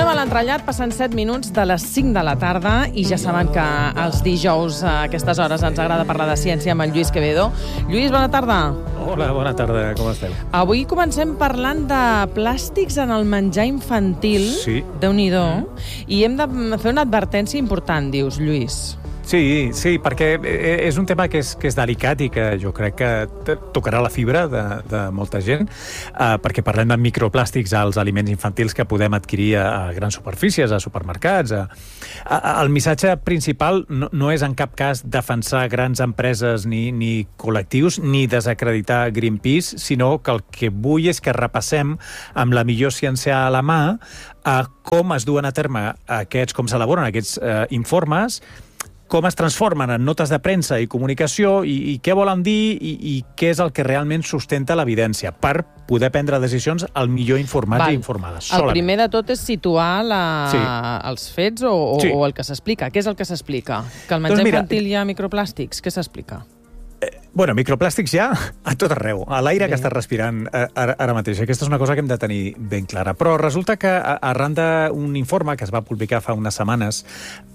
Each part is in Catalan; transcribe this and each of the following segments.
Continuem a l'entrellat, passant 7 minuts de les 5 de la tarda i ja saben que els dijous a aquestes hores ens agrada parlar de ciència amb en Lluís Quevedo. Lluís, bona tarda. Hola, bona tarda, com esteu? Avui comencem parlant de plàstics en el menjar infantil. Sí. Déu-n'hi-do. I hem de fer una advertència important, dius, Lluís. Sí, perquè és un tema que és delicat i que jo crec que tocarà la fibra de molta gent, perquè parlem de microplàstics als aliments infantils que podem adquirir a grans superfícies, a supermercats. El missatge principal no és en cap cas defensar grans empreses ni col·lectius, ni desacreditar Greenpeace, sinó que el que vull és que repassem amb la millor ciència a la mà com es duen a terme com s'elaboren aquests informes, com es transformen en notes de premsa i comunicació i què volen dir i què és el que realment sustenta l'evidència per poder prendre decisions el millor informats i informades. El primer de tot és situar els fets o el que s'explica. Què és el que s'explica? Que al menjar infantil hi ha microplàstics? Què s'explica? Bueno, microplàstics ja a tot arreu, a l'aire que estàs respirant ara mateix. Aquesta és una cosa que hem de tenir ben clara. Però resulta que arran d'un informe que es va publicar fa unes setmanes,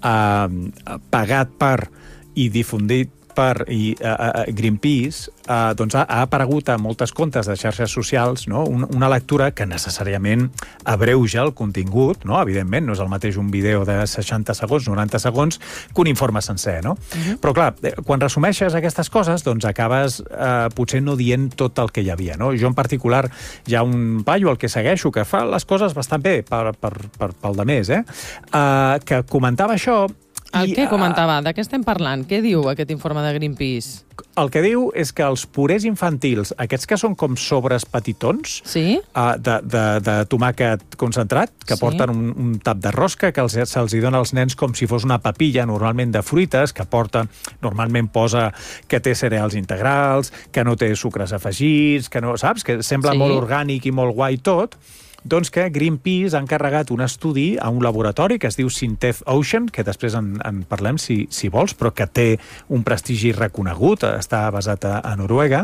pagat per i difundit per Greenpeace, doncs ha aparegut a moltes comptes de xarxes socials, no? Una lectura que necessàriament abreuja el contingut, no? Evidentment, no és el mateix un vídeo de 60 segons, 90 segons, que un informe sencer, no? Però clar, quan resumeixes aquestes coses, doncs acabes potser no dient tot el que hi havia, no? Jo en particular hi ha un paio al que segueixo que fa les coses bastant bé pel de més, que comentava això. Què comentava? De què estem parlant? Què diu aquest informe de Greenpeace? El que diu és que els purés infantils, aquests que són com sobres petitons, de tomàquet concentrat, que porten un tap de rosca, que se'ls dona als nens com si fos una papilla, normalment de fruites, que normalment posa que té cereals integrals, que no té sucres afegits, que no, saps? Que sembla molt orgànic i molt guai tot. Doncs que Greenpeace ha encarregat un estudi a un laboratori que es diu Synthetic Ocean, que després en parlem si vols, però que té un prestigi reconegut, està basat a Noruega,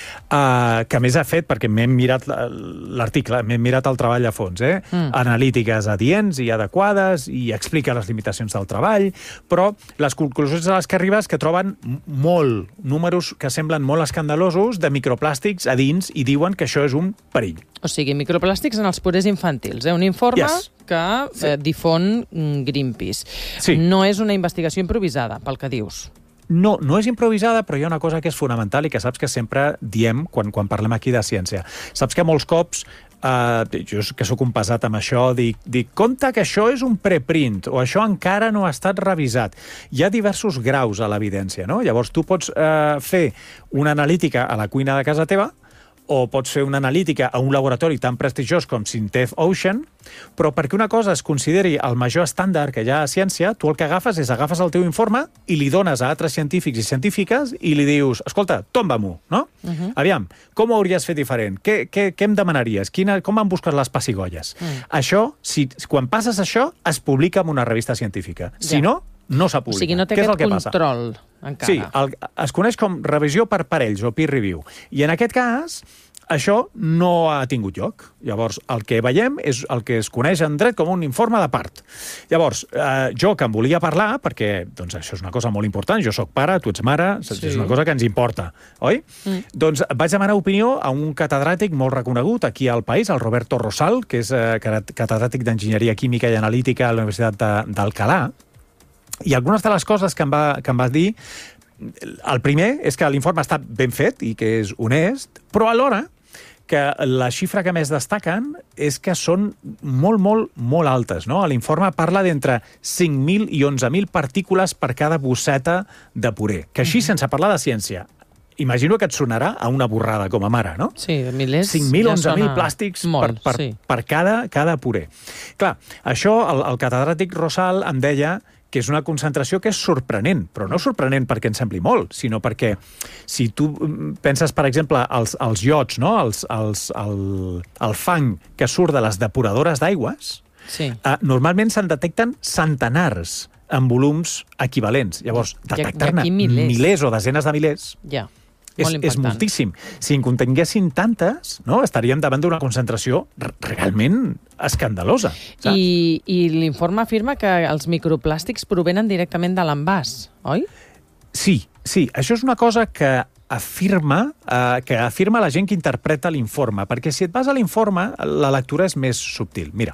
que a més ha fet, perquè m'he mirat l'article, m'he mirat el treball a fons, analítiques adients i adequades, i explica les limitacions del treball, però les conclusions a les que arriba és que troben números que semblen molt escandalosos de microplàstics a dins i diuen que això és un perill. O sigui, microplàstics en els purés infantils. Un informe que difon Greenpeace. No és una investigació improvisada, pel que dius. No és improvisada, però hi ha una cosa que és fonamental i que saps que sempre diem quan parlem aquí de ciència. Saps que molts cops, jo que sóc un pesat amb això, dic, compte que això és un preprint, o això encara no ha estat revisat. Hi ha diversos graus a l'evidència, no? Llavors, tu pots fer una analítica a la cuina de casa teva, o pots fer una analítica a un laboratori tan prestigiós com Synthetic Ocean, però perquè una cosa es consideri el major estàndard que hi ha a ciència, tu el que agafes el teu informe i li dones a altres científics i científiques i li dius, escolta, tomba-m'ho, no? Aviam, com ho hauries fet diferent? Què em demanaries? Com han buscat les pessigolles? Això, quan passes això, es publica en una revista científica. Si no, no s'ha publicat. O sigui, no té aquest control encara. Sí, es coneix com revisió per parells o peer review. I en aquest cas, això no ha tingut lloc. Llavors, el que veiem és el que es coneix en dret com un informe de part. Llavors, jo que em volia parlar, perquè doncs, això és una cosa molt important, jo sóc pare, tu ets mare, és una cosa que ens importa, oi? Doncs vaig demanar opinió a un catedràtic molt reconegut aquí al país, el Roberto Rosal, que és catedràtic d'Enginyeria Química i Analítica a la Universitat d'Alcalá. I algunes de les coses que em va dir, el primer és que l'informe està ben fet i que és honest, però alhora que la xifra que més destaquen és que són molt, molt, molt altes, no? L'informe parla d'entre 5.000 i 11.000 partícules per cada bosseta de puré, que així, sense parlar de ciència, imagino que et sonarà a una borrada com a mare, no? Sí, milers. 5.000, 11.000 plàstics per cada puré. Clar, això el catedràtic Rosal em deia que és una concentració que és sorprenent, però no sorprenent perquè ens sembli molt, sinó perquè si tu penses, per exemple, als iots, no? El fang que surt de les depuradores d'aigües, normalment se'n detecten centenars en volums equivalents. Llavors, detectar-ne milers o desenes de milers és moltíssim. Si en continguessin tantes, no? Estaríem davant d'una concentració realment escandalosa. Saps? I l'informe afirma que els microplàstics provenen directament de l'envàs, oi? Sí. Això és una cosa que afirma la gent que interpreta l'informe, perquè si et vas a l'informe, la lectura és més subtil. Mira,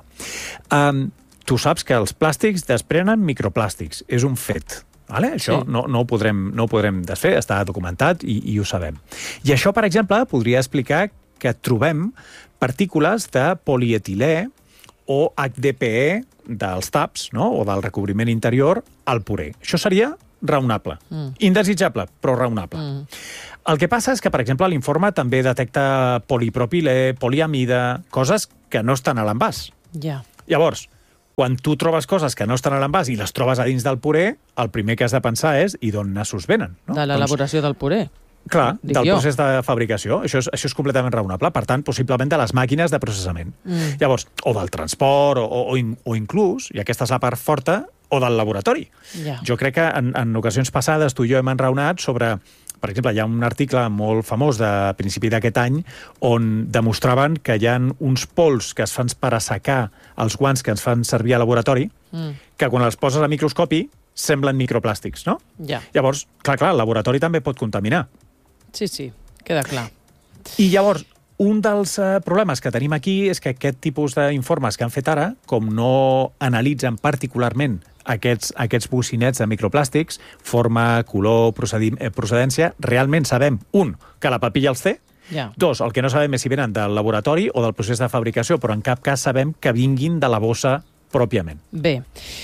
tu saps que els plàstics desprenen microplàstics, és un fet. Vale? Això sí. no ho podrem desfer, està documentat i ho sabem. I això, per exemple, podria explicar que trobem partícules de polietilè o HDPE dels taps, no? O del recobriment interior al puré. Això seria raonable. Indesitjable, però raonable. El que passa és que, per exemple, l'informe també detecta polipropilè, poliamida, coses que no estan a l'envàs. Ja. Llavors, quan tu trobes coses que no estan a l'envàs i les trobes a dins del puré, el primer que has de pensar és i d'on nassos venen. No? De l'elaboració del puré. Clar, del procés de fabricació. Això és completament raonable. Per tant, possiblement de les màquines de processament. Llavors, o del transport, o inclús, i aquesta és la part forta, o del laboratori. Ja. Jo crec que en ocasions passades tu i jo hem enraonat sobre... Per exemple, hi ha un article molt famós de principi d'aquest any on demostraven que hi ha uns pols que es fan per assecar els guants que ens fan servir a laboratori, que quan els poses a microscopi semblen microplàstics, no? Ja. Llavors, clar, el laboratori també pot contaminar. Sí, queda clar. I llavors, un dels problemes que tenim aquí és que aquest tipus d'informes que han fet ara, com no analitzen particularment aquests bocinets de microplàstics, forma, color, procedència, realment sabem, un, que la papilla els té, dos, el que no sabem és si venen del laboratori o del procés de fabricació, però en cap cas sabem que vinguin de la bossa pròpiament. Bé,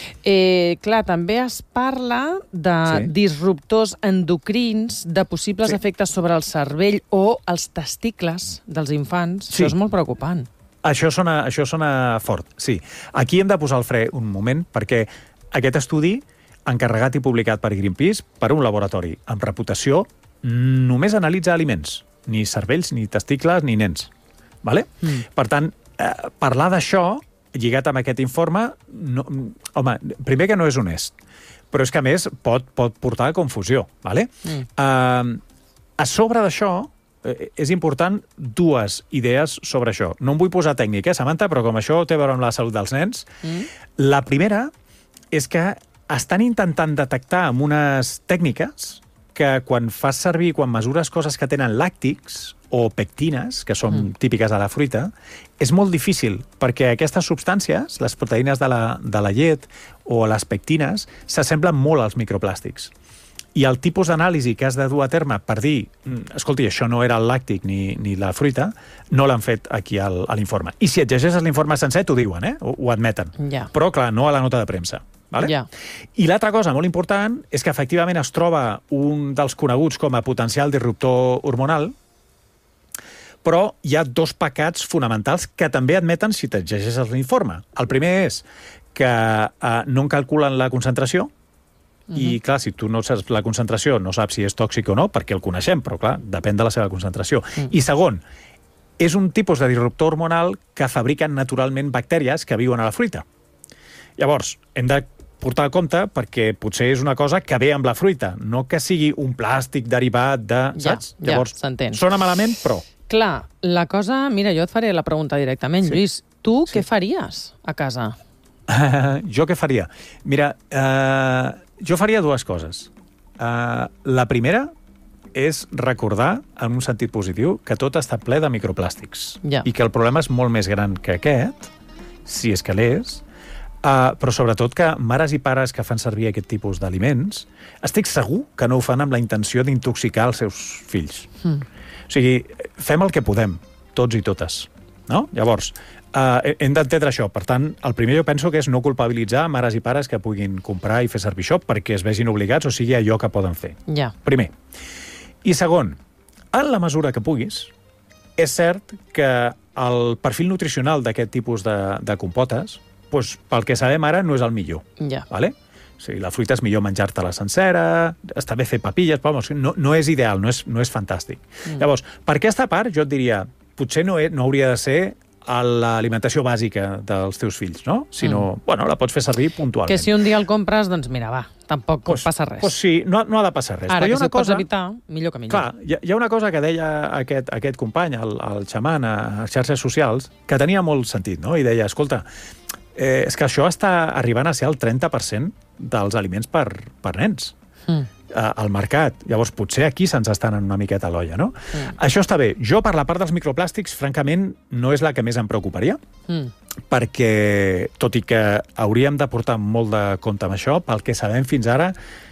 clar, també es parla de disruptors endocrins, de possibles efectes sobre el cervell o els testicles dels infants. Això és molt preocupant. Això sona fort, sí. Aquí hem de posar el fre un moment, perquè aquest estudi, encarregat i publicat per Greenpeace, per un laboratori amb reputació, només analitza aliments, ni cervells, ni testicles, ni nens. Vale? Per tant, parlar d'això, lligat amb aquest informe, home, primer que no és honest, però és que a més pot portar a confusió. Vale? A sobre d'això, és important dues idees sobre això. No em vull posar tècnic, Samantha, però com això té a veure amb la salut dels nens, la primera és que estan intentant detectar amb unes tècniques que quan fas servir, quan mesures coses que tenen làctics o pectines, que són típiques de la fruita, és molt difícil, perquè aquestes substàncies, les proteïnes de la llet o les pectines, s'assemblen molt als microplàstics. I el tipus d'anàlisi que has de dur a terme per dir, escolti, això no era el làctic ni la fruita, no l'han fet aquí a l'informe. I si et llegeixes l'informe sencer, t'ho diuen, ho admeten. Però, clar, no a la nota de premsa. Vale? I l'altra cosa molt important és que efectivament es troba un dels coneguts com a potencial disruptor hormonal, però hi ha dos pecats fonamentals que també admeten si te'n llegeixes l'informe. El primer és que no en calculen la concentració, i clar, si tu no saps la concentració, no saps si és tòxic o no, perquè el coneixem, però clar, depèn de la seva concentració. I segon, és un tipus de disruptor hormonal que fabriquen naturalment bactèries que viuen a la fruita. Llavors, hem de portar a compte perquè potser és una cosa que ve amb la fruita, no que sigui un plàstic derivat de... Saps? Llavors, sona malament, però... Clar, la cosa... Mira, jo et faré la pregunta directament, Lluís. Tu què faries a casa? Jo què faria? Mira, jo faria dues coses. La primera és recordar, en un sentit positiu, que tot està ple de microplàstics. I que el problema és molt més gran que aquest, si és que l'és, però sobretot que mares i pares que fan servir aquest tipus d'aliments, estic segur que no ho fan amb la intenció d'intoxicar els seus fills. O sigui, fem el que podem, tots i totes. No? Llavors, hem d'entendre això. Per tant, el primer jo penso que és no culpabilitzar mares i pares que puguin comprar i fer servir això perquè es vegin obligats, o sigui, allò que poden fer. Primer. I segon, en la mesura que puguis, és cert que el perfil nutricional d'aquest tipus de compotes, doncs, pel que sabem ara, no és el millor. Vale? O sigui, la fruita és millor menjar-te-la sencera, està bé fer papilles, però no és ideal, no és fantàstic. Llavors, per aquesta part, jo et diria, potser no hauria de ser l'alimentació bàsica dels teus fills, no? Sinó, bueno, la pots fer servir puntualment. Que si un dia el compres, doncs mira, va, tampoc passa res. Doncs sí, no ha de passar res. Ara, que si ho pots evitar, millor que millor. Clar, hi ha una cosa que deia aquest company, el xaman, a xarxes socials, que tenia molt sentit, no? I deia, escolta, és que això està arribant a ser el 30% dels aliments per nens. Al mercat. Llavors, potser aquí se'ns estan una miqueta a l'olla, no? Això està bé. Jo, per la part dels microplàstics, francament, no és la que més em preocuparia, perquè, tot i que hauríem de portar molt de compte amb això, pel que sabem fins ara,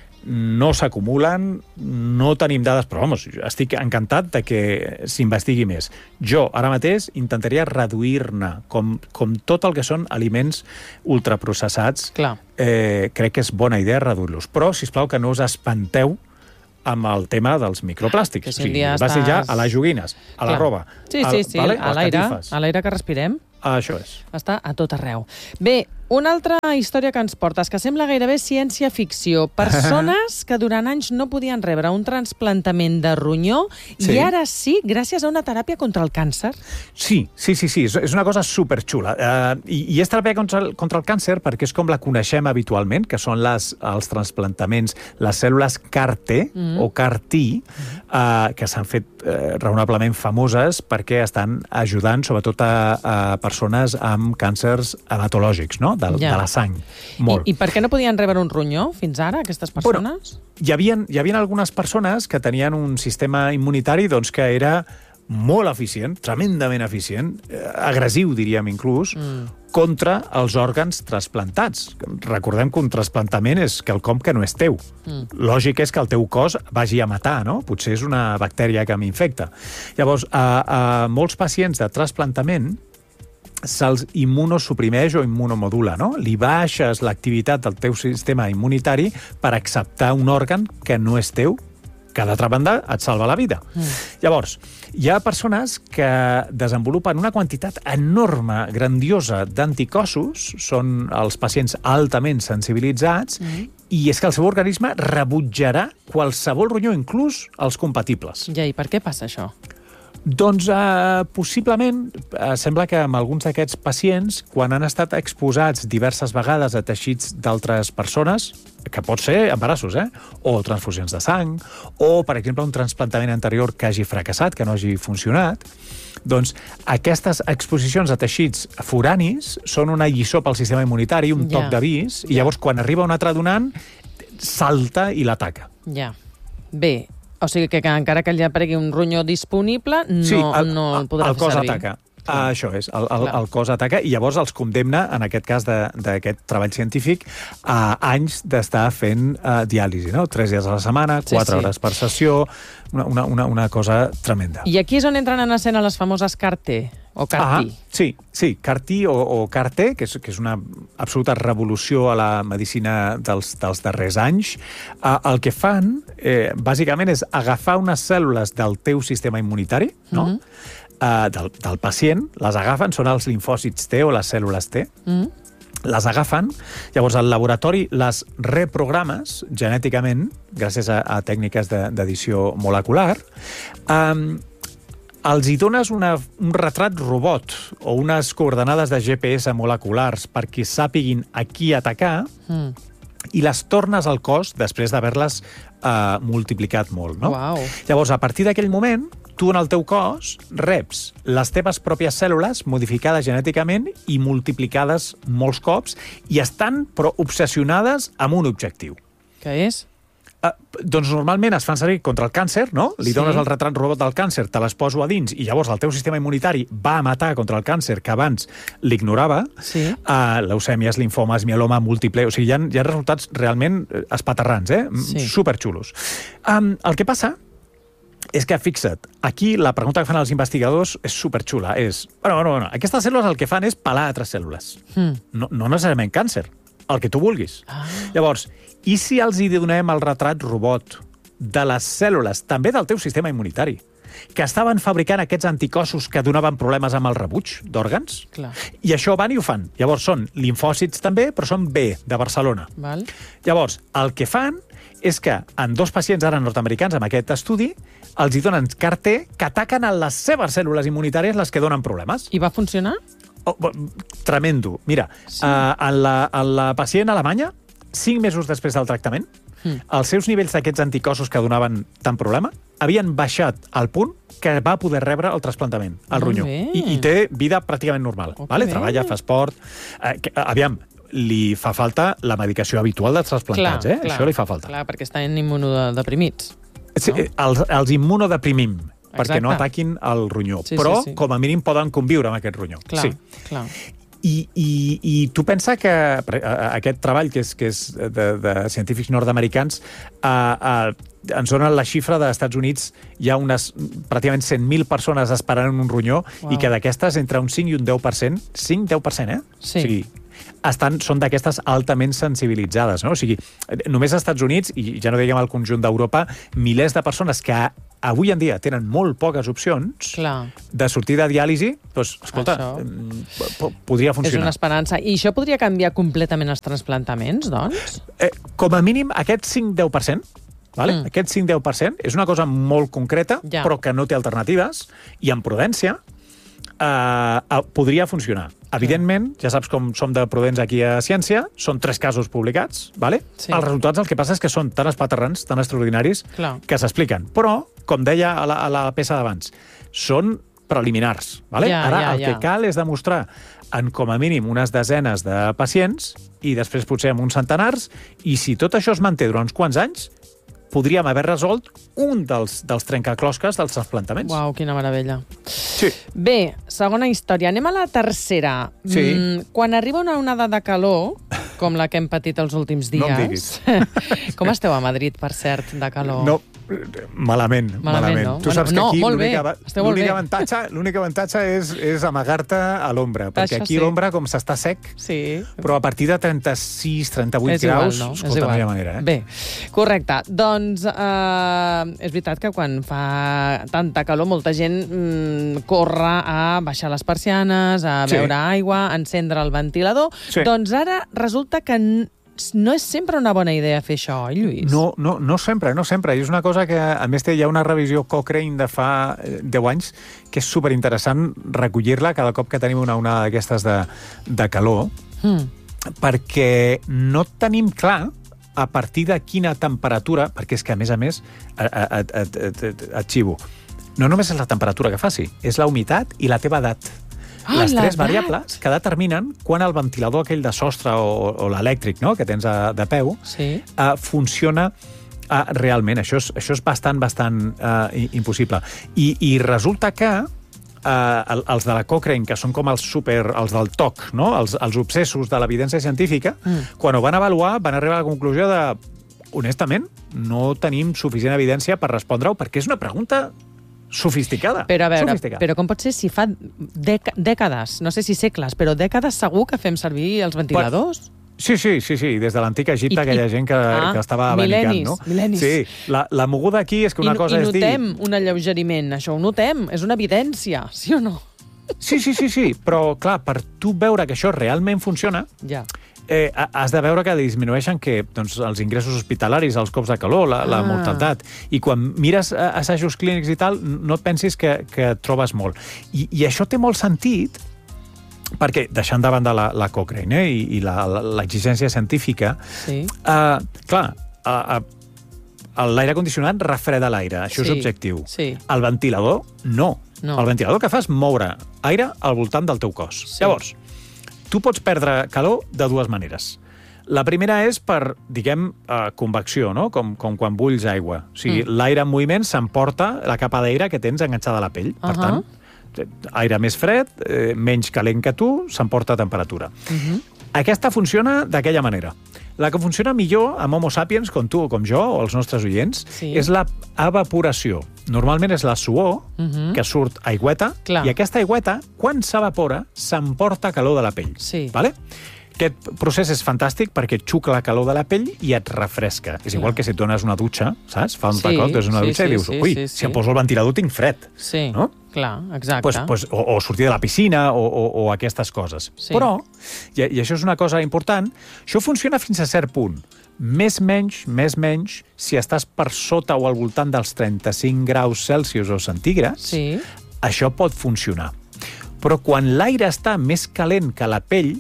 no s'acumulen, no tenim dades, però, vamos, estic encantat de que s'investigui més. Jo, ara mateix, intentaria reduir-ne, com tot el que són aliments ultraprocessats. Clar. Crec que és bona idea reduir-los. Però, sisplau, que no us espanteu amb el tema dels microplàstics. Si vas ja a les joguines, a la roba. Sí, vale? A l'aire que respirem. Això és. Està a tot arreu. Bé, una altra història que ens portes, que sembla gairebé ciència-ficció. Persones que durant anys no podien rebre un trasplantament de ronyó i ara sí, gràcies a una teràpia contra el càncer. Sí. És una cosa superxula. I és teràpia contra el càncer perquè és com la coneixem habitualment, que són els transplantaments, les cèl·lules CAR-T o CAR-T, que s'han fet raonablement famoses perquè estan ajudant sobretot a persones amb càncers hematològics, no? De la sang. Molt. I per què no podien rebre un ronyó fins ara, aquestes persones? Hi havia algunes persones que tenien un sistema immunitari doncs, que era molt eficient, tremendament eficient, agressiu, diríem inclús, contra els òrgans trasplantats. Recordem que un trasplantament és quelcom que no és teu. Lògic és que el teu cos vagi a matar, no? Potser és una bactèria que m'infecta. Llavors, a molts pacients de trasplantament se'ls immunosuprimeix o immunomodula, no? Li baixes l'activitat del teu sistema immunitari per acceptar un òrgan que no és teu, que d'altra banda et salva la vida. Llavors, hi ha persones que desenvolupen una quantitat enorme, grandiosa d'anticossos, són els pacients altament sensibilitzats, i és que el seu organisme rebutjarà qualsevol ronyó, inclús els compatibles. Ja, i per què passa això? Doncs possiblement sembla que amb alguns d'aquests pacients, quan han estat exposats diverses vegades a teixits d'altres persones, que pot ser embarassos, o transfusions de sang, o, per exemple, un trasplantament anterior que hagi fracassat, que no hagi funcionat, doncs aquestes exposicions a teixits foranis són una lliçó pel sistema immunitari, un toc d'avís, i llavors quan arriba un altre donant, salta i l'ataca. Ja. Bé, o sigui que encara que hi aparegui un ronyó disponible, no el podrà fer servir. El cos ataca. Això és, el cos ataca i llavors els condemna, en aquest cas d'aquest treball científic, a anys d'estar fent diàlisi, no? 3 dies a la setmana, 4 hores per sessió, una cosa tremenda. I aquí és on entren en escena les famoses CAR-T o CAR-T. Sí, CAR-T o CAR-T, que és una absoluta revolució a la medicina dels darrers anys. El que fan, bàsicament, és agafar unes cèl·lules del teu sistema immunitari, no? Del pacient, les agafen, són els limfòcits T o les cèl·lules T, les agafen, llavors al laboratori les reprogrames genèticament, gràcies a tècniques d'edició molecular, els hi dones un retrat robot o unes coordenades de GPS moleculars perquè sàpiguin a qui atacar i les tornes al cos després d'haver-les multiplicat molt, no? Uau. Llavors, a partir d'aquell moment, tu en el teu cos reps les teves pròpies cèl·lules modificades genèticament i multiplicades molts cops i estan, però, obsessionades amb un objectiu. Què és? Doncs normalment es fan servir contra el càncer, no? Li dones el retrat robot del càncer, te les poso a dins i llavors el teu sistema immunitari va a matar contra el càncer que abans l'ignorava. Leucèmies, linfomes, mieloma múltiple... O sigui, hi ha resultats realment espaterrants, superxulos. El que passa és que, fixa't, aquí la pregunta que fan els investigadors és superxula. Bueno, aquestes cèl·lules el que fan és pelar altres cèl·lules. No necessàriament càncer, el que tu vulguis. Llavors, i si els hi donem el retrat robot de les cèl·lules, també del teu sistema immunitari, que estaven fabricant aquests anticossos que donaven problemes amb el rebuig d'òrgans? I això van i ho fan. Llavors són linfòcits també, però són B, de Barcelona. Val. Llavors, el que fan és que en 2 pacients ara nord-americans, amb aquest estudi, els hi donen CAR-T que ataquen a les seves cèl·lules immunitàries les que donen problemes. I va funcionar? Tremendo. Mira, en la pacient alemanya, 5 mesos després del tractament, els seus nivells d'aquests anticossos que donaven tant problema havien baixat al punt que va poder rebre el trasplantament al ronyó. I té vida pràcticament normal. Treballa, fa esport... Aviam, li fa falta la medicació habitual dels trasplantats, Això li fa falta. Clar, perquè estan immunodeprimits. Sí, els immunodeprimim, perquè no ataquin el ronyó. Però, com a mínim, poden conviure amb aquest ronyó. Clar. I tu pensa que aquest treball, que és de científics nord-americans, ens donen la xifra dels Estats Units, hi ha unes pràcticament 100.000 persones esperant un ronyó, i que d'aquestes entre un 5 i un 10%, 5-10%, Sí. O sigui, són d'aquestes altament sensibilitzades, no? O sigui, només als Estats Units, i ja no diguem al conjunt d'Europa, milers de persones que avui en dia tenen molt poques opcions de sortir de diàlisi, doncs, escolta, podria funcionar. És una esperança. I això podria canviar completament els trasplantaments, doncs? Com a mínim, aquest 5-10%, aquest 5-10% és una cosa molt concreta, però que no té alternatives, i amb prudència podria funcionar. Evidentment, ja saps com som de prudents aquí a Ciència, són 3 casos publicats, els resultats el que passa és que són tan espaterrans, tan extraordinaris, que s'expliquen. Però, com deia a la peça d'abans, són preliminars. Ara el que cal és demostrar en com a mínim unes desenes de pacients i després potser en uns centenars, i si tot això es manté durant uns quants anys, podríem haver resolt un dels trencaclosques dels trasplantaments. Uau, quina meravella. Sí. Bé, segona història. Anem a la tercera. Sí. Quan arriba una onada de calor, com la que hem patit els últims dies... No em diguis. Com esteu a Madrid, per cert, de calor? No, malament. No? Tu saps que aquí l'únic avantatge és amagar-te a l'ombra, perquè aquí l'ombra, com s'està sec, però a partir de 36-38 graus, escolta, no hi ha manera. Bé, correcte. Doncs és veritat que quan fa tanta calor molta gent corre a baixar les persianes, a beure aigua, a encendre el ventilador. Doncs ara resulta que no és sempre una bona idea fer això, Lluís? No sempre. I és una cosa que, a més, hi ha una revisió Cochrane de fa 10 anys que és superinteressant recollir-la cada cop que tenim una onada d'aquestes de calor, perquè no tenim clar a partir de quina temperatura, perquè és que, a més, et xivo, no només és la temperatura que faci, és la humitat i la teva edat. Les 3 variables que determinen quan el ventilador aquell de sostre o l'elèctric, que tens de peu, funciona realment. Això és bastant impossible. I resulta que els de la Cochrane, que són com els del TOC, els obsessos de l'evidència científica, quan ho van avaluar van arribar a la conclusió de, honestament, no tenim suficient evidència per respondre-ho, perquè és una pregunta sofisticada. Però a veure, però com pot ser si fa dècades, no sé si segles, però dècades segur que fem servir els ventiladors? Sí, des de l'antic Egipte, aquella gent que estava abanicant, no? Mil·lennis. Sí, la moguda aquí és que una cosa és dir... I notem un alleugeriment, això ho notem, és una evidència, sí o no? Sí, però, clar, per tu veure que això realment funciona, has de veure que disminueixen els ingressos hospitalaris, els cops de calor, la mortalitat. I quan mires assajos clínics i tal, no et pensis que et trobes molt. I això té molt sentit, perquè, deixant de banda la Cochrane i l'exigència científica, clar, l'aire condicionat refreda l'aire, això és objectiu. El ventilador, no. El ventilador que fa és moure aire al voltant del teu cos. Llavors, tu pots perdre calor de 2 maneres. La primera és per, diguem, convecció, no? Com quan bulls aigua. O sigui, l'aire en moviment s'emporta la capa d'aire que tens enganxada a la pell. Per tant, aire més fred, menys calent que tu, s'emporta temperatura. Aquesta funciona d'aquella manera. La que funciona millor amb Homo sapiens, com tu o com jo, o els nostres oients, és la evaporació. Normalment és la suor que surt aigüeta, i aquesta aigüeta, quan s'evapora, s'emporta calor de la pell. Aquest procés és fantàstic perquè et xucla la calor de la pell i et refresca. És igual que si et dones una dutxa, saps? Fa un tacot, és una dutxa i dius, ui, si em poso el ventilador tinc fred. Sí, no? Clar, exacte. O sortir de la piscina o aquestes coses. Sí. Però, i això és una cosa important, això funciona fins a cert punt. Més menys, si estàs per sota o al voltant dels 35 graus Celsius o centígrads, això pot funcionar. Però quan l'aire està més calent que la pell,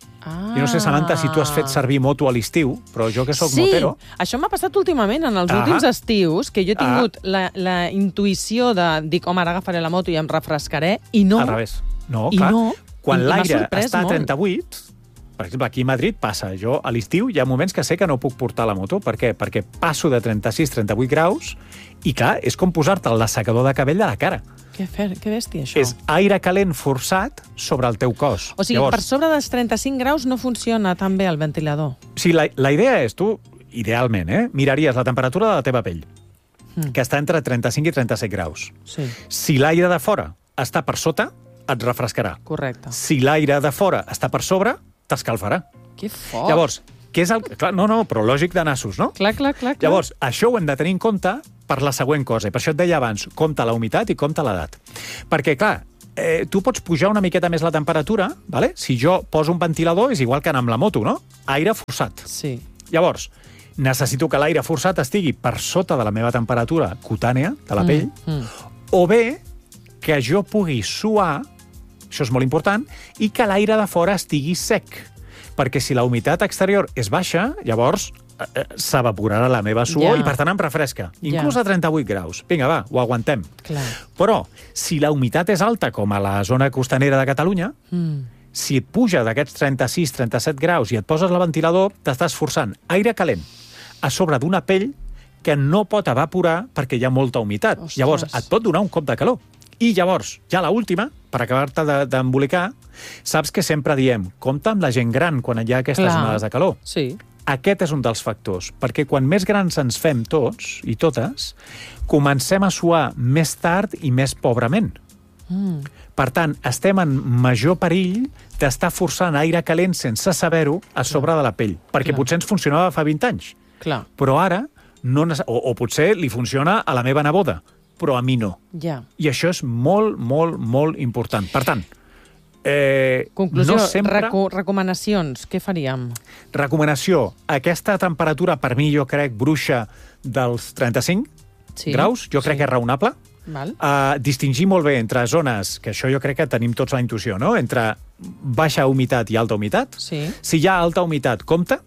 jo no sé, Samantha, si tu has fet servir moto a l'estiu, però jo que sóc motero... Sí, això m'ha passat últimament, en els últims estius, que jo he tingut la intuïció de dir, home, ara agafaré la moto i em refrescaré, i no. Al revés. No, clar. Quan l'aire està a 38... Per exemple, aquí a Madrid passa. Jo, a l'estiu, hi ha moments que sé que no puc portar la moto. Per què? Perquè passo de 36-38 graus i, clar, és com posar-te el dessecador de cabell de la cara. Que bèstia, això. És aire calent forçat sobre el teu cos. O sigui, per sobre dels 35 graus no funciona tan bé el ventilador. Sí, la idea és, tu, idealment, miraries la temperatura de la teva pell, que està entre 35 i 37 graus. Sí. Si l'aire de fora està per sota, et refrescarà. Correcte. Si l'aire de fora està per sobre, t'escalfarà. Que fort. Llavors, què és el... Clar, no, però lògic de nassos, no? Clar. Llavors, això ho hem de tenir en compte per la següent cosa. I per això et deia abans, compta la humitat i compta l'edat. Perquè, clar, tu pots pujar una miqueta més la temperatura, ¿vale? Si jo poso un ventilador, és igual que anar amb la moto, no? Aire forçat. Sí. Llavors, necessito que l'aire forçat estigui per sota de la meva temperatura cutània, de la pell, o bé que jo pugui suar, això és molt important, i que l'aire de fora estigui sec. Perquè si la humitat exterior és baixa, llavors s'evaporarà la meva suor i, per tant, em refresca. Inclús a 38 graus. Vinga, va, ho aguantem. Clar. Però, si la humitat és alta, com a la zona costanera de Catalunya, si et puja d'aquests 36-37 graus i et poses el ventilador, t'estàs forçant aire calent a sobre d'una pell que no pot evaporar perquè hi ha molta humitat. Ostres. Llavors, et pot donar un cop de calor. I llavors, ja l'última, per acabar-te d'embolicar, saps que sempre diem, compta amb la gent gran quan hi ha aquestes onades de calor. Sí. Aquest és un dels factors, perquè quan més grans ens fem tots i totes, comencem a suar més tard i més pobrament. Per tant, estem en major perill d'estar forçant aire calent sense saber-ho a sobre de la pell, perquè potser ens funcionava fa 20 anys. Clar. Però ara, o potser li funciona a la meva neboda, però a mi no. Ja. I això és molt, molt, molt important. Per tant, conclusió, no sempre... recomanacions, què faríem? Recomanació, aquesta temperatura, per mi, jo crec, bruixa dels 35 graus, jo crec que és raonable. Distingir molt bé entre zones, que això jo crec que tenim tots la intuïció, no? Entre baixa humitat i alta humitat. Sí. Si hi ha alta humitat, compte.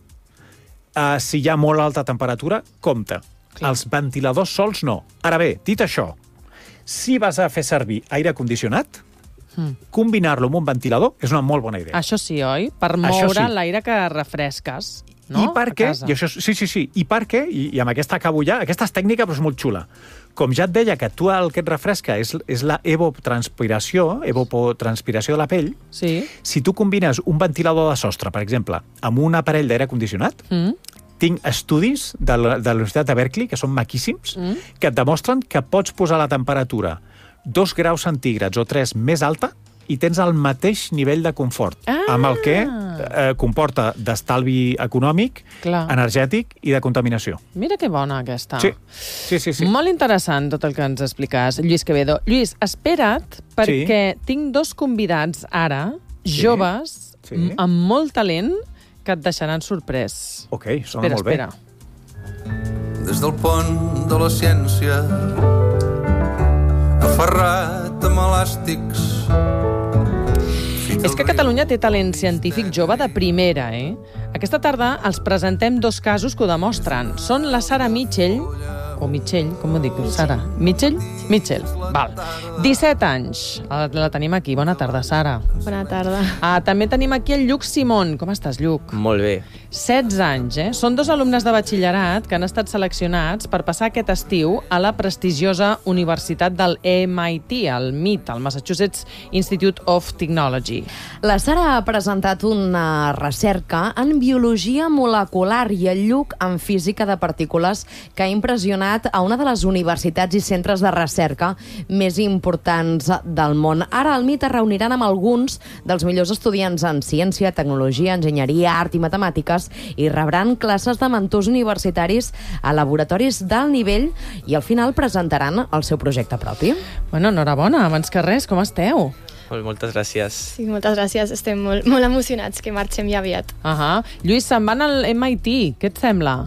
Si hi ha molt alta temperatura, compte. Els ventiladors sols no. Ara bé, dit això, si vas a fer servir aire condicionat, combinar-lo amb un ventilador és una molt bona idea. Això sí, oi? Per moure l'aire que refresques, no? I per què? Sí. I per què? I amb aquesta acabo ja. Aquesta és tècnica, però és molt xula. Com ja et deia que tu el que et refresca és la evapotranspiració de la pell, si tu combines un ventilador de sostre, per exemple, amb un aparell d'aire condicionat, tinc estudis de la Universitat de Berkeley, que són maquíssims, que et demostren que pots posar la temperatura 2 graus centígrads o 3 més alta i tens el mateix nivell de confort, amb el que comporta d'estalvi econòmic, energètic i de contaminació. Mira que bona aquesta. Sí. Molt interessant tot el que ens expliques, Lluís Quevedo. Lluís, espera't, perquè tinc 2 convidats ara, joves, amb molt talent, que et deixaran sorprès. Ok, sona molt bé. Des del pont de la ciència, aferrat amb elàstics. És que Catalunya té talent científic jove de primera, Aquesta tarda els presentem 2 casos que ho demostren. Són la Sara Mitchell, o Mitchell, com ho dic? Sara? Mitchell? Mitchell, val. 17 anys. La tenim aquí. Bona tarda, Sara. Bona tarda. També tenim aquí el Lluc Simón. Com estàs, Lluc? Molt bé. 16 anys, Són 2 alumnes de batxillerat que han estat seleccionats per passar aquest estiu a la prestigiosa Universitat del MIT, el MIT, el Massachusetts Institute of Technology. La Sara ha presentat una recerca en biologia molecular i el Lluc en física de partícules que ha impressionat a una de les universitats i centres de recerca recerca més importants del món. Ara al MIT es reuniran amb alguns dels millors estudiants en ciència, tecnologia, enginyeria, art i matemàtiques i rebran classes de mentors universitaris a laboratoris d'alt nivell i al final presentaran el seu projecte propi. Bueno, enhorabona, abans que res, com esteu? Moltes gràcies. Sí, moltes gràcies. Estem molt emocionats que marxem ja aviat. Lluís, se'n van al MIT. Què et sembla?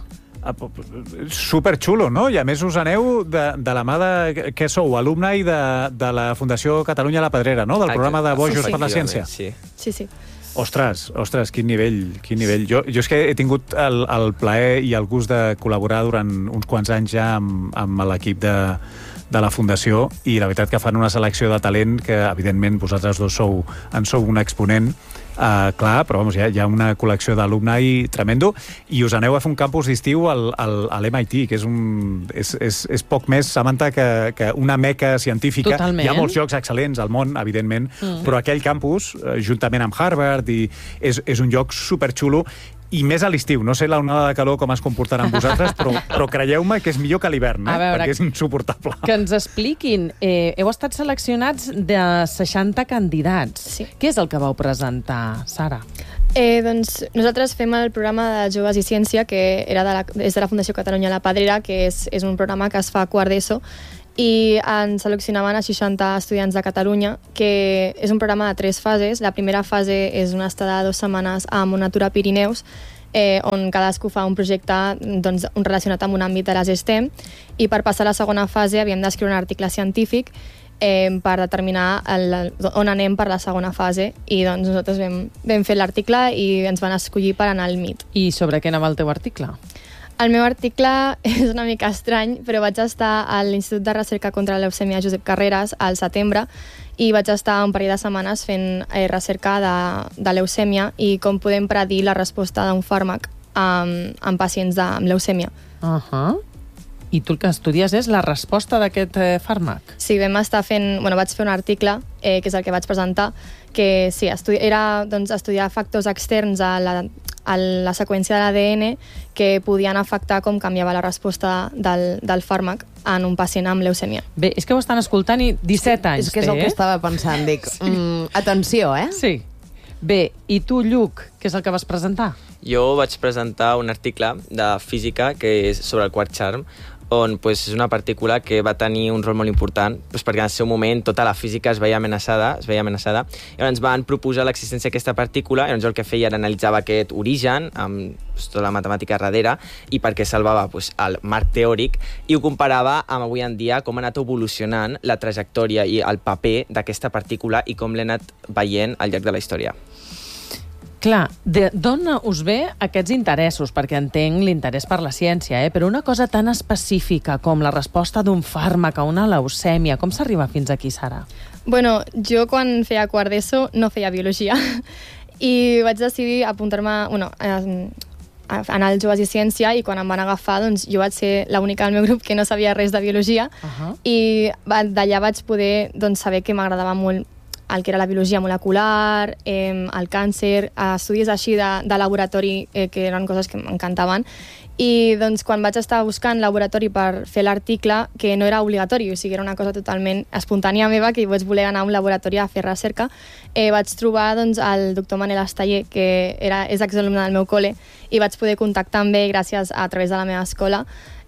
Superxulo, no? I a més us aneu de la mà de... Què sou? Alumni de la Fundació Catalunya La Pedrera, no? Del programa de Bojos per la Ciència. Sí. Ostres, quin nivell. Jo és que he tingut el plaer i el gust de col·laborar durant uns quants anys ja amb l'equip de la Fundació i la veritat que fan una selecció de talent que, evidentment, vosaltres dos en sou un exponent clar, però vamos, hi ha una col·lecció d'alumni tremendo i us aneu a fer un campus d'estiu a l'MIT, que és poc més, Samantha, que una meca científica. Totalment. Hi ha molts llocs excel·lents al món, evidentment, però aquell campus, juntament amb Harvard, és un lloc superxulo i més a l'estiu. No sé l'onada de calor com es comportarà amb vosaltres, però creieu-me que és millor que a l'hivern, perquè és insuportable. Que ens expliquin. Heu estat seleccionats de 60 candidats. Sí. Què és el que vau presentar, Sara? Doncs nosaltres fem el programa de Joves i Ciència, que és de la Fundació Catalunya La Pedrera, que és un programa que es fa a quart d'ESO, i ens seleccionaven a 60 estudiants de Catalunya, que és un programa de 3 fases. La primera fase és una estada de 2 setmanes a Monatura Pirineus, on cadascú fa un projecte relacionat amb un àmbit de les STEM, i per passar a la segona fase havíem d'escriure un article científic per determinar on anem per la segona fase, i doncs nosaltres vam fer l'article i ens van escollir per anar al MIT. I sobre què anava el teu article? El meu article és una mica estrany, però vaig estar a l'Institut de Recerca contra la Leucèmia Josep Carreras al setembre i vaig estar un parell de setmanes fent recerca de leucèmia i com podem predir la resposta d'un fàrmac en pacients amb leucèmia. I tu el que estudies és la resposta d'aquest fàrmac? Sí, vaig fer un article, que és el que vaig presentar, que sí, era estudiar factors externs a la seqüència de l'ADN que podien afectar com canviava la resposta del fàrmac en un pacient amb leucèmia. Bé, és que ho estan escoltant i 17 anys té. És que és el que estava pensant, dic. Atenció, Sí. Bé, i tu, Lluc, què és el que vas presentar? Jo vaig presentar un article de física que és sobre el quark charm, on és una partícula que va tenir un rol molt important perquè en el seu moment tota la física es veia amenaçada, i llavors van proposar l'existència d'aquesta partícula, i llavors el que feia era analitzar aquest origen amb tota la matemàtica darrere i perquè salvava el marc teòric, i ho comparava amb avui en dia com ha anat evolucionant la trajectòria i el paper d'aquesta partícula i com l'he anat veient al llarg de la història. Clar, d'on us ve aquests interessos? Perquè entenc l'interès per la ciència, però una cosa tan específica com la resposta d'un fàrmac a una leucèmia, com s'arriba fins aquí, Sara? Bueno, jo quan feia quart d'ESO no feia biologia i vaig decidir apuntar-me, a anar als Joves i Ciència, i quan em van agafar, doncs jo vaig ser l'única del meu grup que no sabia res de biologia, i d'allà vaig poder saber que m'agradava molt el que era la biologia molecular, el càncer, estudis així de laboratori, que eren coses que m'encantaven. I doncs, quan vaig estar buscant laboratori per fer l'article, que no era obligatori, o sigui, era una cosa totalment espontània meva, que vaig voler anar a un laboratori a fer recerca, vaig trobar el doctor Manel Estaller, que és exalumne del meu col·le, i vaig poder contactar amb ell gràcies a través de la meva escola,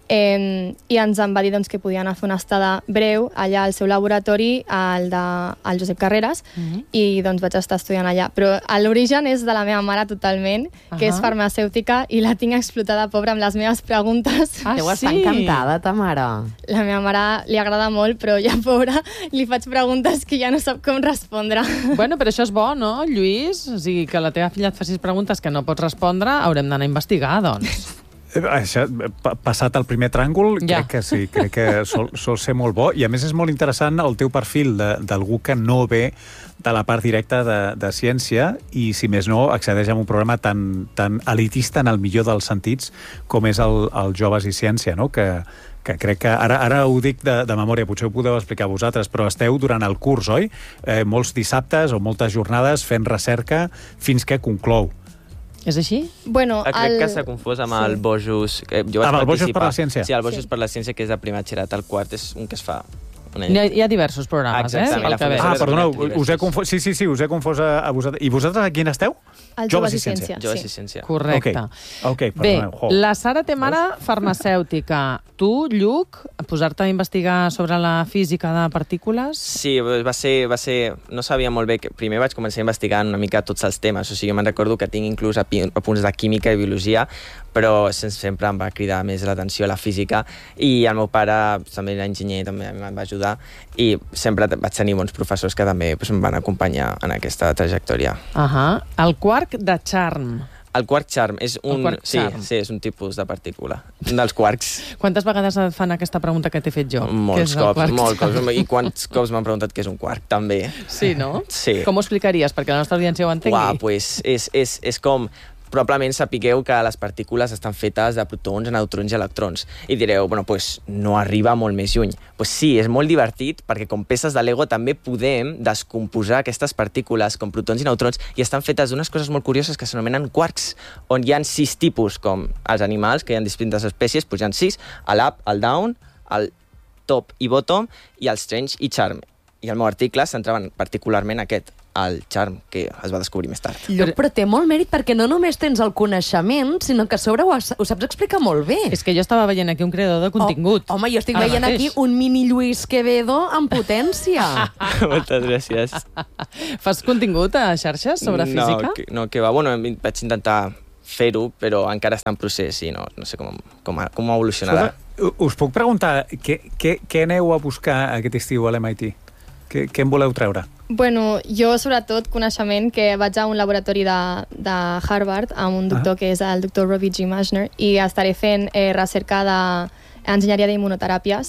i ens va dir que podia anar a fer una estada breu allà al seu laboratori, al Josep Carreras, i vaig estar estudiant allà. Però l'origen és de la meva mare totalment, que és farmacèutica, i la tinc explotada, pobra, amb les meves preguntes. Deu estar encantada, ta mare. La meva mare li agrada molt, però ja, pobra, li faig preguntes que ja no sap com respondre. Bueno, però això és bo, no, Lluís? O sigui, que la teva filla et facis preguntes que no pots respondre, haurem d'anar a investigar, doncs. Això, passat el primer tràngol, crec que sí, crec que sol ser molt bo, i a més és molt interessant el teu perfil d'algú que no ve de la part directa de ciència, i si més no accedeix a un programa tan elitista en el millor dels sentits com és el Joves i Ciència, no? Que crec que, ara ho dic de memòria, potser ho podeu explicar vosaltres, però esteu durant el curs, oi? Molts dissabtes o moltes jornades fent recerca fins que conclou. És així? Bueno, crec que s'ha confós amb el Bojos. Amb el Bojos per la Ciència? Sí, el Bojos per la Ciència, que és de primer batxillerat. El quart és un que es fa Hi ha diversos programes, exactament, pel que veig. Perdoneu, us he confós... Sí, us he confós a vosaltres. I vosaltres a quin esteu? Joves i Ciència. Joves i Ciència. Correcte. Bé, la Sara té mare farmacèutica. Tu, Lluc, posar-te a investigar sobre la física de partícules? Sí, va ser... No sabia molt bé... Primer vaig començar investigant una mica tots els temes. O sigui, me'n recordo que tinc inclús apunts de química i biologia, però sempre em va cridar més l'atenció la física, i el meu pare també era enginyer, també em va ajudar, i sempre vaig tenir bons professors que també em van acompanyar en aquesta trajectòria. El quark de Charm. El quark charm és un... Sí, és un tipus de partícula, un dels quarks. Quantes vegades et fan aquesta pregunta que t'he fet jo? Molts cops. I quants cops m'han preguntat què és un quark, també. Sí, no? Sí. Com ho explicaries, perquè la nostra audiència ho entengui? Pues és com... Probablement sapigueu que les partícules estan fetes de protons, neutrons i electrons. I direu, no arriba molt més lluny. Sí, és molt divertit, perquè com peces de Lego també podem descomposar aquestes partícules com protons i neutrons, i estan fetes d'unes coses molt curioses que s'anomenen quarks, on hi ha 6 tipus, com els animals, que hi ha distintes espècies, hi ha 6, l'up, el down, el top i bottom, i el strange i charm. I el meu article centrava particularment aquest, el charm, que es va descobrir més tard. Però té molt mèrit, perquè no només tens el coneixement, sinó que a sobre ho saps explicar molt bé. És que jo estava veient aquí un creador de contingut. Home, jo estic veient aquí un mini Lluís Quevedo en potència. Moltes gràcies. Fas contingut a xarxes sobre física? No, que va. Vaig intentar fer-ho, però encara està en procés i no sé com evolucionarà. Us puc preguntar, què aneu a buscar aquest estiu a l'MIT? Què en voleu treure? Jo, sobretot, coneixement, que vaig a un laboratori de Harvard amb un doctor que és el doctor Robbie G. Majner, i estaré fent recerca d'enginyeria d'immunoteràpies.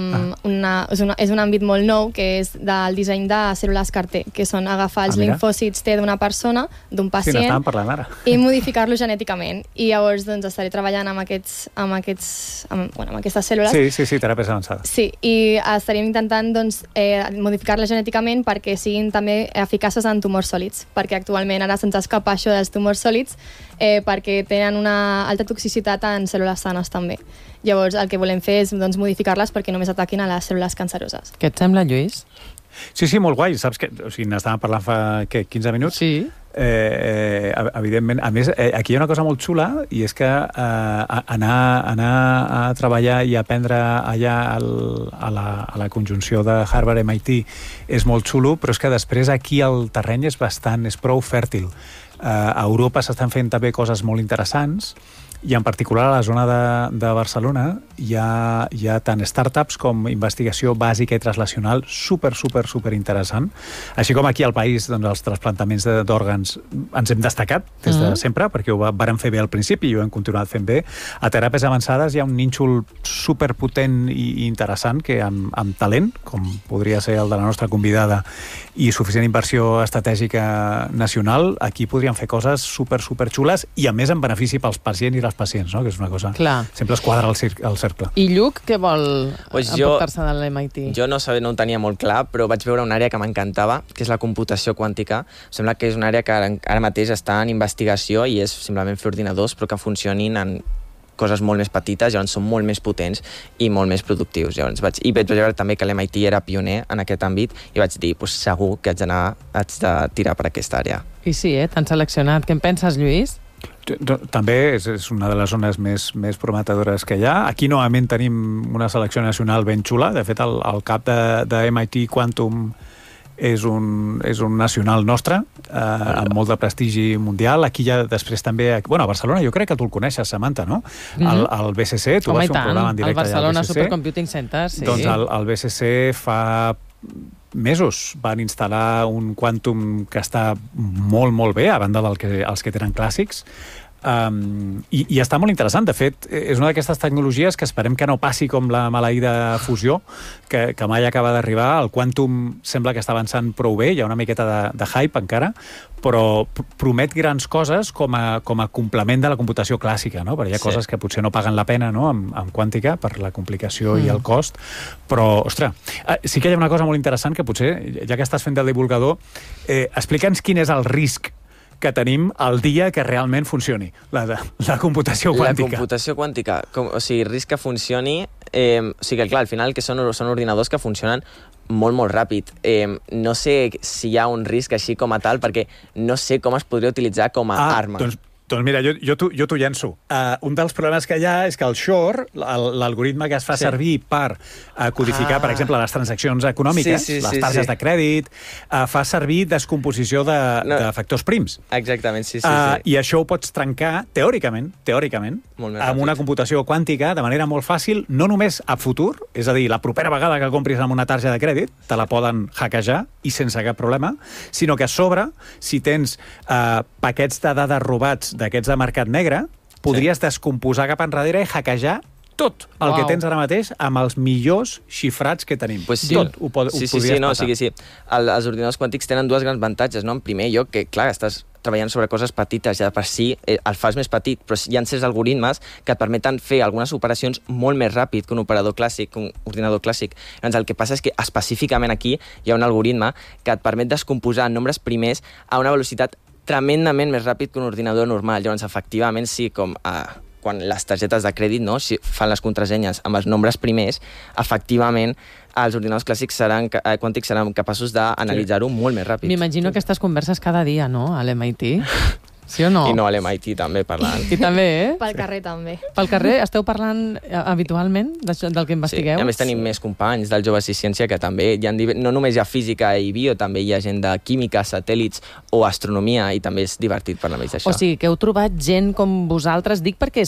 És un àmbit molt nou, que és del disseny de cèl·lules CAR-T, que són agafar els linfòcits T d'una persona, d'un pacient, n'estàvem parlant ara, i modificar-lo genèticament. I llavors estaré treballant amb aquestes cèl·lules. Sí, teràpies avançades. Sí, i estarem intentant modificar-les genèticament perquè siguin també eficaces en tumors sòlids, perquè actualment ara se'ns escapa això dels tumors sòlids, perquè tenen una alta toxicitat en cèl·lules sanes també. Llavors, el que volem fer és modificar-les perquè només ataquin a les cèl·lules canceroses. Què et sembla, Lluís? Sí, molt guai. Saps que n'estàvem parlant fa 15 minuts? Sí. Evidentment. A més, aquí hi ha una cosa molt xula, i és que anar a treballar i aprendre allà a la conjunció de Harvard-MIT és molt xulo, però és que després aquí el terreny és prou fèrtil. A Europa s'estan fent també coses molt interessants, i en particular a la zona de Barcelona hi ha tant startups com investigació bàsica i translacional super interessant. Així com aquí al país els trasplantaments d'òrgans ens hem destacat des de sempre, perquè ho vàrem fer bé al principi i ho hem continuat fent bé. A teràpies avançades hi ha un nínxol superpotent i interessant, que amb talent, com podria ser el de la nostra convidada, i suficient inversió estratègica nacional, aquí podríem fer coses super xules, i a més en benefici pels pacients i les pacients, no? Que és una cosa... Clar. Sempre es quadra el cercle. I Lluc, què vol emportar-se de l'MIT? Jo no ho tenia molt clar, però vaig veure una àrea que m'encantava, que és la computació quàntica. Sembla que és una àrea que ara mateix està en investigació i és simplement fer ordinadors, però que funcionin en coses molt més petites, llavors són molt més potents i molt més productius. Llavors vaig veure també que l'MIT era pioner en aquest àmbit i vaig dir, segur que haig de tirar per aquesta àrea. I sí, t'han seleccionat. Què en penses, Lluís? També és una de les zones més prometedores que hi ha. Aquí novament tenim una selecció nacional ben xula. De fet, el cap de MIT Quantum és un nacional nostre, amb molt de prestigi mundial. Aquí ja després també... a Barcelona jo crec que tu el coneixes, Samantha, no? El BCC, tu vas fer un programa en directe allà al BCC. El Barcelona Supercomputing Center, sí. Doncs el BCC fa mesos van instal·lar un Quantum que està molt bé, a banda dels que tenen clàssics, i està molt interessant. De fet, és una d'aquestes tecnologies que esperem que no passi com la maleïda fusió, que mai acaba d'arribar. El Quantum sembla que està avançant prou bé, hi ha una miqueta de hype encara, però promet grans coses com a complement de la computació clàssica, no? Perquè hi ha coses que potser no paguen la pena, no? amb quàntica, per la complicació i el cost, però, ostres, sí que hi ha una cosa molt interessant que potser, ja que estàs fent del divulgador, explica'ns quin és el risc que tenim el dia que realment funcioni, la computació quàntica. La computació quàntica, risc que funcioni, O sigui que, clar, al final que són ordinadors que funcionen molt ràpid. No sé si hi ha un risc així com a tal, perquè no sé com es podria utilitzar com a arma. Doncs mira, jo t'ho llenço. Un dels problemes que hi ha és que el Shor, l'algoritme que es fa servir per codificar, per exemple, les transaccions econòmiques, les targes de crèdit, fa servir descomposició de factors prims. Exactament, sí. I això ho pots trencar, teòricament, amb una computació quàntica de manera molt fàcil, no només a futur, és a dir, la propera vegada que compris amb una tarja de crèdit, te la poden hackejar i sense cap problema, sinó que a sobre, si tens paquets de dades robats d'aquests de mercat negre, podries descomposar cap enrere i hackejar tot el que tens ara mateix amb els millors xifrats que tenim. Pues sí. Tot ho podries passar. Sí. Els ordinadors quàntics tenen dues grans avantatges, no? En primer lloc, que clar, estàs treballant sobre coses petites, ja de per si el fas més petit, però hi ha certs algoritmes que et permeten fer algunes operacions molt més ràpid que un operador clàssic, un ordinador clàssic. Doncs el que passa és que específicament aquí hi ha un algoritme que et permet descomposar nombres primers a una velocitat tremendament més ràpid que un ordinador normal. Llavors, efectivament, sí, com quan les targetes de crèdit si fan les contrasenyes amb els nombres primers, efectivament, els ordinadors clàssics quàntics seran capaços d'analitzar-ho molt més ràpid. M'imagino aquestes converses cada dia, no?, a l'MIT. Sí o no? I no a l'MIT també parlant. I també, Pel carrer també. Pel carrer esteu parlant habitualment del que investigueu? Sí, a més tenim més companys del Joves i Ciència que també no només hi ha física i bio, també hi ha gent de química, satèl·lits o astronomia, i també és divertit parlar més d'això. O sigui, que heu trobat gent com vosaltres, dic perquè